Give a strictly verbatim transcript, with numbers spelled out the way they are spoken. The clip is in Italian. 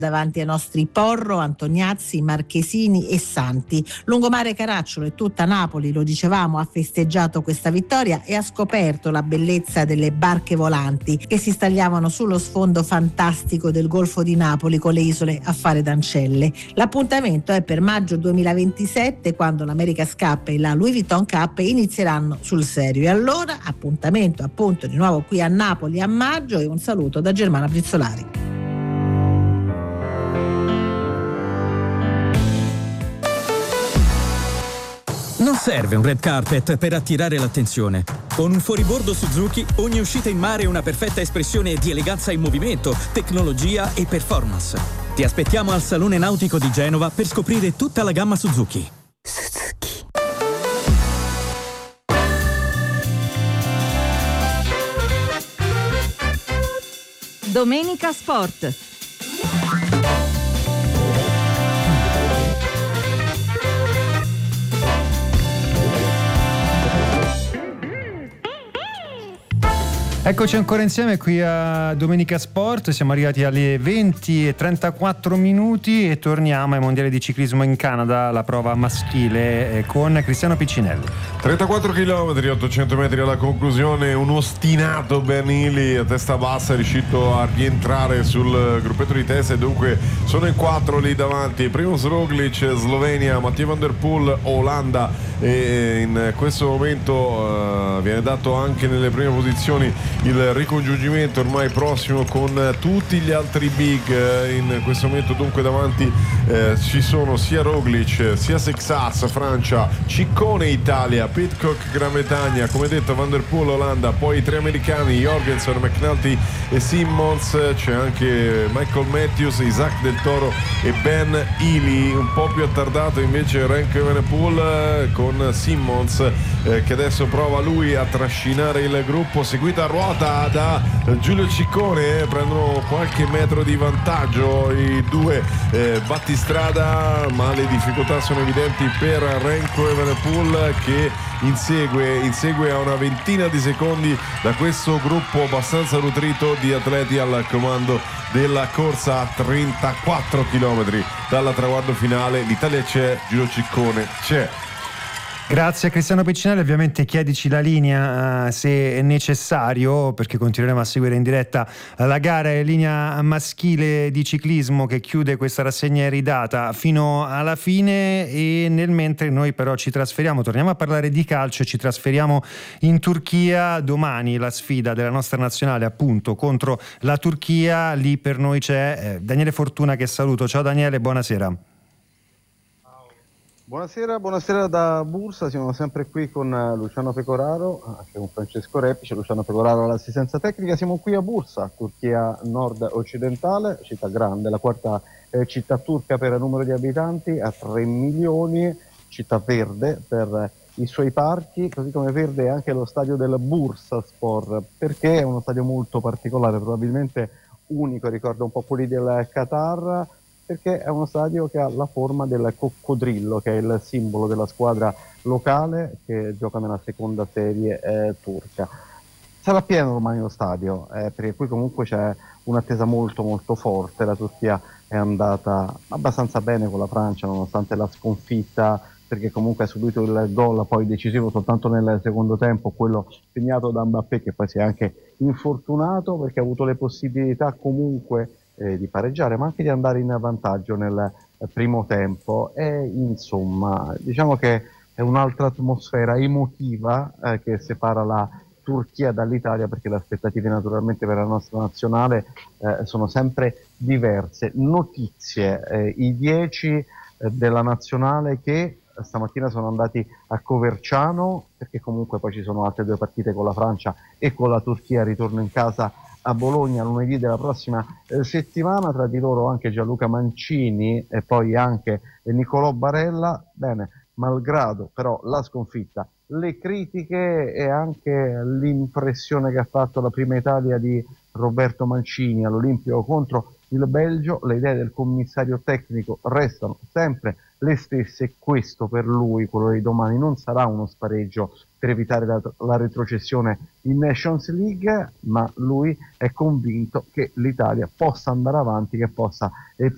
davanti ai nostri Porro, Antoniazzi, Marchesini e Santi. Lungomare Caracciolo e tutta Napoli, lo dicevamo, ha festeggiato questa vittoria e ha scoperto la bellezza delle barche volanti che si stagliavano sullo sfondo fantastico del Golfo di Napoli con le isole a fare d'ancelle. L'appuntamento è per maggio duemilaventisette, quando l'America's Cup e la Louis Vuitton Cup inizieranno sul serio. E allora appuntamento appunto di nuovo qui a Napoli a maggio, e un saluto da Germana Brizzolari. Non serve un red carpet per attirare l'attenzione. Con un fuoribordo Suzuki, ogni uscita in mare è una perfetta espressione di eleganza in movimento, tecnologia e performance. Ti aspettiamo al Salone Nautico di Genova per scoprire tutta la gamma Suzuki. Suzuki. Domenica Sport. Eccoci ancora insieme qui a Domenica Sport, siamo arrivati alle venti e trentaquattro minuti e torniamo ai mondiali di ciclismo in Canada, la prova maschile, con Cristiano Piccinelli. trentaquattro chilometri, ottocento metri alla conclusione, un ostinato Bernili a testa bassa è riuscito a rientrare sul gruppetto di testa e dunque sono in quattro lì davanti. Primož Roglič, Slovenia, Mathieu van der Poel, Olanda, e in questo momento uh, viene dato anche nelle prime posizioni il ricongiungimento ormai prossimo con tutti gli altri big. In questo momento dunque davanti eh, ci sono sia Roglič, sia Sexas Francia, Ciccone Italia, Pidcock Gran Bretagna, come detto Van der Poel Olanda, poi i tre americani Jorgensen, McNulty e Simmons. C'è anche Michael Matthews, Isaac Del Toro e Ben Healy. Un po' più attardato invece Remco Evenepoel con Simmons eh, che adesso prova lui a trascinare il gruppo, seguito a ruota da Giulio Ciccone. Prendono qualche metro di vantaggio i due eh, battistrada, ma le difficoltà sono evidenti per Remco Evenepoel che insegue, insegue a una ventina di secondi da questo gruppo abbastanza nutrito di atleti al comando della corsa a trentaquattro chilometri dal traguardo finale. L'Italia c'è, Giulio Ciccone c'è. Grazie a Cristiano Piccinelli, ovviamente chiedici la linea uh, se è necessario, perché continueremo a seguire in diretta la gara in linea maschile di ciclismo che chiude questa rassegna iridata fino alla fine, e nel mentre noi però ci trasferiamo, torniamo a parlare di calcio e ci trasferiamo in Turchia. Domani la sfida della nostra nazionale appunto contro la Turchia, lì per noi c'è eh, Daniele Fortuna che saluto. Ciao Daniele, buonasera. Buonasera, buonasera da Bursa, siamo sempre qui con Luciano Pecoraro, anche con Francesco Repice. Luciano Pecoraro all'assistenza tecnica. Siamo qui a Bursa, Turchia nord-occidentale, città grande, la quarta eh, città turca per numero di abitanti, a tre milioni, città verde per i suoi parchi, così come verde è anche lo stadio del Bursaspor, perché è uno stadio molto particolare, probabilmente unico, ricorda un po' quelli del Qatar, perché è uno stadio che ha la forma del coccodrillo, che è il simbolo della squadra locale che gioca nella seconda serie eh, turca. Sarà pieno ormai lo stadio, eh, perché qui comunque c'è un'attesa molto molto forte. La Turchia è andata abbastanza bene con la Francia nonostante la sconfitta, perché comunque ha subito il gol poi decisivo soltanto nel secondo tempo, quello segnato da Mbappé, che poi si è anche infortunato perché ha avuto le possibilità comunque Eh, di pareggiare, ma anche di andare in vantaggio nel eh, primo tempo. E insomma diciamo che è un'altra atmosfera emotiva eh, che separa la Turchia dall'Italia, perché le aspettative naturalmente per la nostra nazionale eh, sono sempre diverse. Notizie, eh, i dieci eh, della nazionale che stamattina sono andati a Coverciano, perché comunque poi ci sono altre due partite con la Francia e con la Turchia. Ritorno in casa a Bologna lunedì della prossima eh, settimana, tra di loro anche Gianluca Mancini e poi anche eh, Nicolò Barella. Bene, malgrado però la sconfitta, le critiche e anche l'impressione che ha fatto la prima Italia di Roberto Mancini all'Olimpico contro il Belgio, le idee del commissario tecnico restano sempre le stesse. Questo per lui, quello di domani, non sarà uno spareggio per evitare la, la retrocessione in Nations League, ma lui è convinto che l'Italia possa andare avanti, che possa eh,